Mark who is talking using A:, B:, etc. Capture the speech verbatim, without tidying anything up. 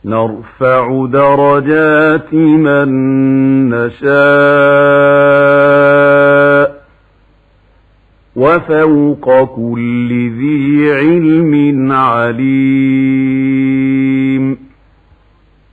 A: نرفع درجات من نشاء وفوق كل ذي علم عليم